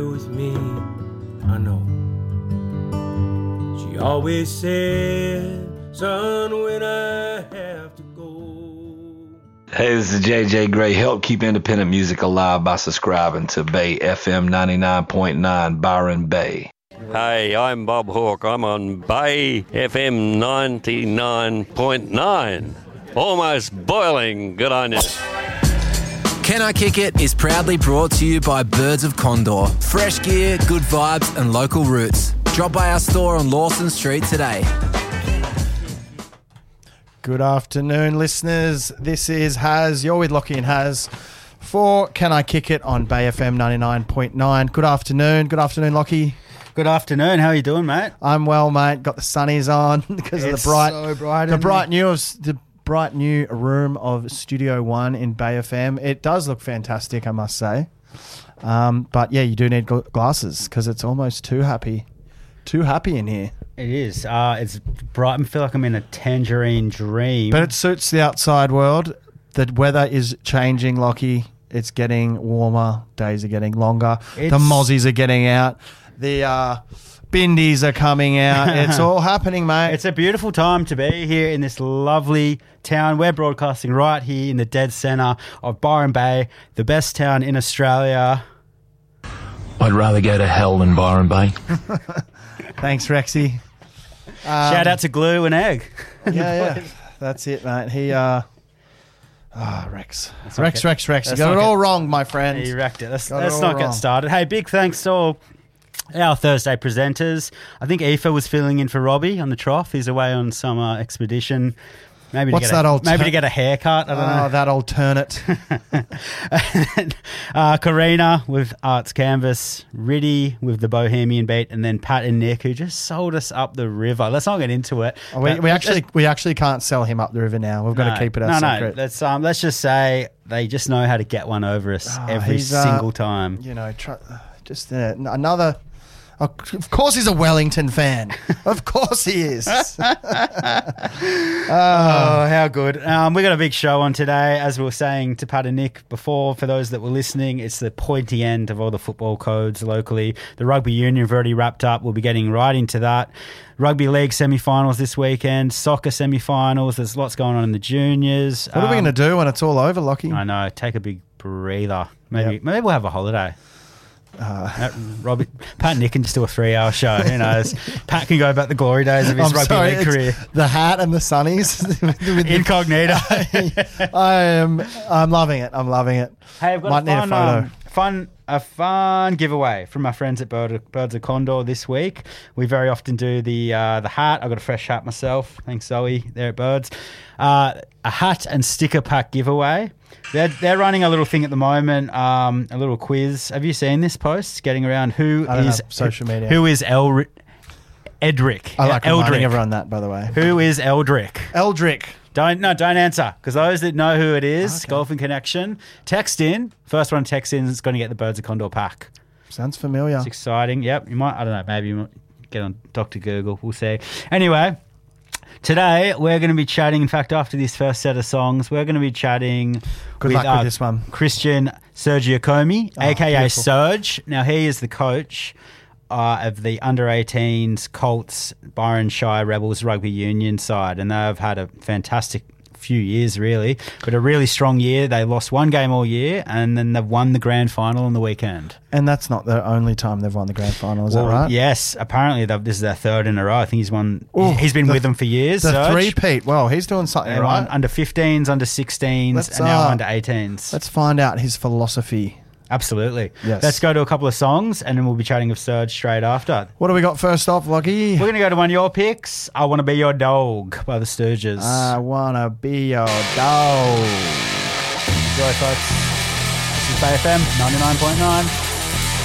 with me, I know. She always said, son, when I have to go. Hey, this is JJ Gray. Help keep independent music alive by subscribing to Bay FM 99.9 Byron Bay. Hey, I'm Bob Hawke. I'm on Bay FM 99.9. Almost boiling. Good on you. Can I Kick It is proudly brought to you by Birds of Condor. Fresh gear, good vibes and local roots. Drop by our store on Lawson Street today. Good afternoon, listeners. This is Haz. You're with Lockie and Haz for Can I Kick It on Bay FM 99.9. Good afternoon. Good afternoon, Lockie. Good afternoon. How are you doing, mate? I'm well, mate. Got the sunnies on because of the bright new room of Studio One in Bay FM. It does look fantastic, I must say. But yeah, you do need glasses because it's almost too happy in here. It is. It's bright. I feel like I'm in a tangerine dream. But it suits the outside world. The weather is changing, Lockie. It's getting warmer. Days are getting longer. The mozzies are getting out. The bindies are coming out. It's all happening, mate. It's a beautiful time to be here in this lovely town. We're broadcasting right here in the dead centre of Byron Bay, the best town in Australia. I'd rather go to hell than Byron Bay. Thanks, Rexy. Shout out to Glue and Egg. Yeah. That's it, mate. He, Rex. Rex. You got it not all wrong, my friend. He wrecked it. Let's not get started. Hey, big thanks to all our Thursday presenters. I think Aoife was filling in for Robbie on the trough. He's away on some expedition. Maybe to get a haircut. I don't know. That alternate. Karina with Arts Canvas, Riddy with the Bohemian Beat, and then Pat and Nick, who just sold us up the river. Let's not get into it. We actually can't sell him up the river now. We've got to keep it a secret. No. Let's just say they just know how to get one over us every single time. You know, another. Of course he's a Wellington fan. Of course he is. Oh, how good. We got a big show on today. As we were saying to Pat and Nick before, for those that were listening, it's the pointy end of all the football codes locally. The rugby union have already wrapped up. We'll be getting right into that. Rugby league semi-finals this weekend, soccer semi-finals. There's lots going on in the juniors. What are we going to do when it's all over, Lockie? I know. Take a big breather. Maybe we'll have a holiday. Pat and Nick can just do a 3-hour show. Who knows? Pat can go about the glory days of his rugby league career. The hat and the sunnies. Incognito. I'm loving it. Hey, I've got a fun giveaway from my friends at Birds of Condor this week. We very often do the hat. I got a fresh hat myself. Thanks, Zoe, there at Birds. A hat and sticker pack giveaway. They're running a little thing at the moment, a little quiz. Have you seen this post getting around? Social media. Who is Edric? I like reminding everyone that, by the way. Who is Eldrick? Don't answer, because those that know who it is, Golf and Connection, text in. First one text in is going to get the Birds of Condor pack. Sounds familiar. It's exciting. Yep, you might. I don't know. Maybe you might get on Dr. Google. We'll see. Anyway. Today, we're going to be chatting, in fact, after this first set of songs, we're going to be chatting with this one. Christian Sergiacomi, a.k.a. Beautiful. Serge. Now, he is the coach of the under-18s Colts Byron Shire Rebels rugby union side, and they've had a fantastic few years, really, but a really strong year. They lost one game all year, and then they've won the grand final on the weekend. And that's not the only time they've won the grand final, is that right? Yes, apparently this is their third in a row. I think he's won. He's been with them for years. The three-peat. Well, he's doing something right. Under 15s, under 16s, and now under 18s. Let's find out his philosophy. Absolutely. Yes. Let's go to a couple of songs, and then we'll be chatting with Serge straight after. What do we got first off, Lockie? We're going to go to one of your picks, I Want to Be Your Dog by the Stooges. I want to be your dog. Enjoy, folks. This is Bay FM 99.9.